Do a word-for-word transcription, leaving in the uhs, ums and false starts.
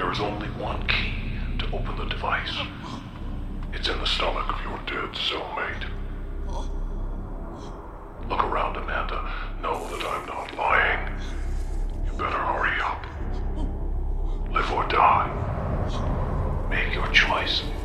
There is only one key to open the device. It's in the stomach of your dead cellmate. Look around, Amanda. Know that I'm not lying. You better hurry up. Live or die. Make your choice.